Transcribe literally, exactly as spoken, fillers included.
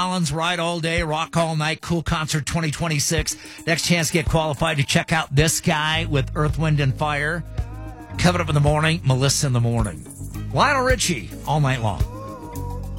Collins, Ride All Day, Rock All Night, Cool Concert twenty twenty-six. Next chance to get qualified to check out this guy with Earth, Wind, and Fire. Coming up in the morning, Melissa in the morning. Lionel Richie, all night long.